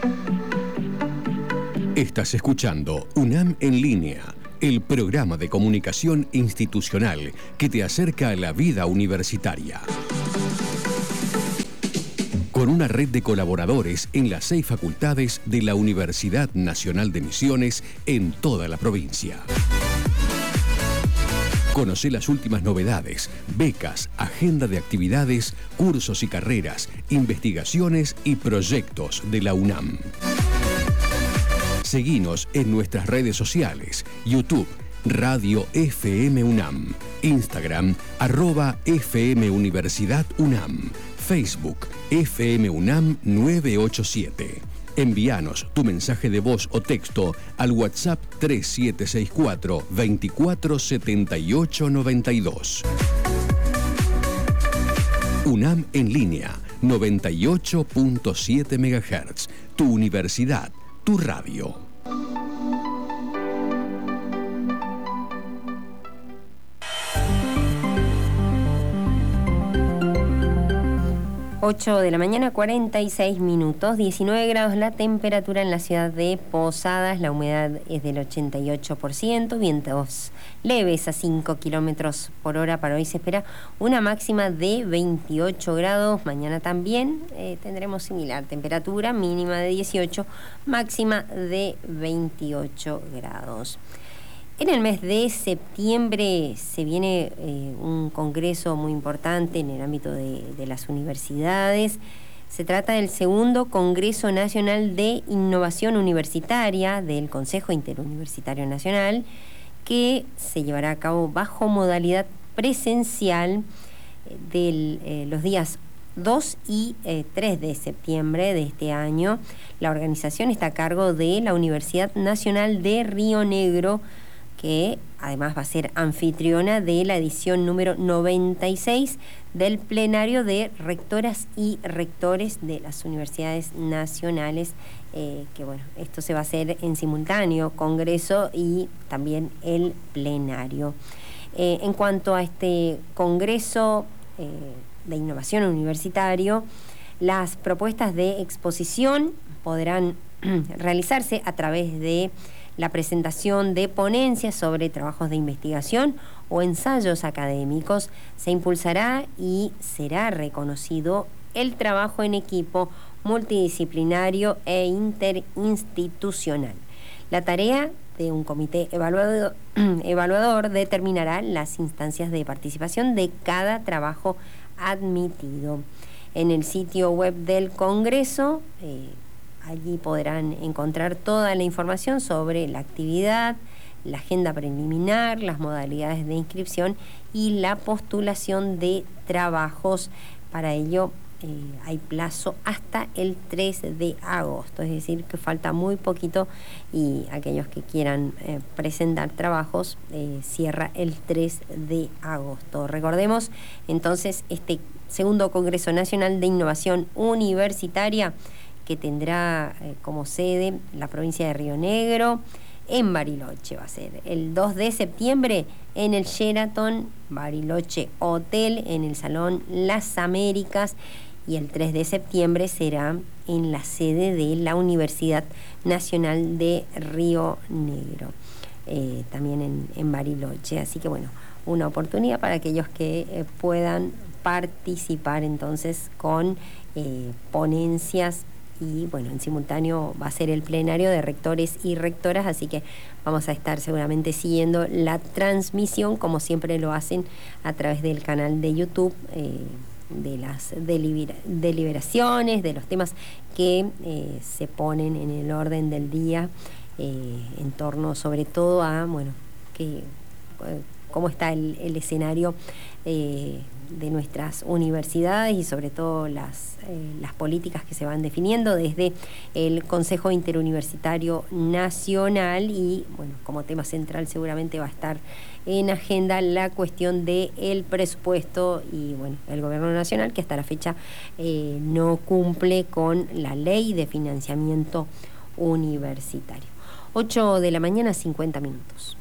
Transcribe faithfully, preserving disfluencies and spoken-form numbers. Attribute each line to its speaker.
Speaker 1: Estás escuchando UNAM en línea, el programa de comunicación institucional que te acerca a la vida universitaria. Con una red de colaboradores en las seis facultades de la Universidad Nacional de Misiones en toda la provincia. Conoce las últimas novedades, becas, agenda de actividades, cursos y carreras, investigaciones y proyectos de la UNAM. Seguinos en nuestras redes sociales, YouTube, Radio F M UNAM, Instagram, arroba F M Universidad UNAM, Facebook, F M UNAM nueve ocho siete. Envíanos tu mensaje de voz o texto al WhatsApp tres siete seis cuatro, veinticuatro setenta y ocho noventa y dos. UNAM en línea, noventa y ocho punto siete megahertz. Tu universidad, tu radio.
Speaker 2: ocho de la mañana, cuarenta y seis minutos, diecinueve grados la temperatura en la ciudad de Posadas, la humedad es del ochenta y ocho por ciento, vientos leves a cinco kilómetros por hora. Para hoy se espera una máxima de veintiocho grados, mañana también eh, tendremos similar temperatura, mínima de dieciocho, máxima de veintiocho grados. En el mes de septiembre se viene eh, un congreso muy importante en el ámbito de, de las universidades. Se trata del segundo Congreso Nacional de Innovación Universitaria del Consejo Interuniversitario Nacional, que se llevará a cabo bajo modalidad presencial de eh, los días dos y eh, tres de septiembre de este año. La organización está a cargo de la Universidad Nacional de Río Negro, que además va a ser anfitriona de la edición número noventa y seis del plenario de rectoras y rectores de las universidades nacionales, eh, que bueno, esto se va a hacer en simultáneo, congreso y también el plenario. Eh, en cuanto a este congreso eh, de innovación universitario, las propuestas de exposición podrán realizarse a través de la presentación de ponencias sobre trabajos de investigación o ensayos académicos. Se impulsará y será reconocido el trabajo en equipo multidisciplinario e interinstitucional. La tarea de un comité evaluador, evaluador determinará las instancias de participación de cada trabajo admitido. En el sitio web del Congreso, eh, allí podrán encontrar toda la información sobre la actividad, la agenda preliminar, las modalidades de inscripción y la postulación de trabajos. Para ello eh, hay plazo hasta el tres de agosto, es decir, que falta muy poquito y aquellos que quieran eh, presentar trabajos eh, cierra el tres de agosto. Recordemos entonces este segundo Congreso Nacional de Innovación Universitaria, que tendrá eh, como sede la provincia de Río Negro, en Bariloche va a ser. El dos de septiembre en el Sheraton Bariloche Hotel, en el Salón Las Américas, y el tres de septiembre será en la sede de la Universidad Nacional de Río Negro, eh, también en, en Bariloche. Así que bueno, una oportunidad para aquellos que eh, puedan participar entonces con eh, ponencias. Y bueno, en simultáneo va a ser el plenario de rectores y rectoras, así que vamos a estar seguramente siguiendo la transmisión, como siempre lo hacen a través del canal de YouTube, eh, de las delibera- deliberaciones, de los temas que eh, se ponen en el orden del día, eh, en torno sobre todo a, bueno, que, eh, cómo está el, el escenario eh, de nuestras universidades y sobre todo las, eh, las políticas que se van definiendo desde el Consejo Interuniversitario Nacional. Y bueno, como tema central seguramente va a estar en agenda la cuestión del presupuesto y bueno, el gobierno nacional, que hasta la fecha eh, no cumple con la ley de financiamiento universitario. ocho de la mañana, cincuenta minutos.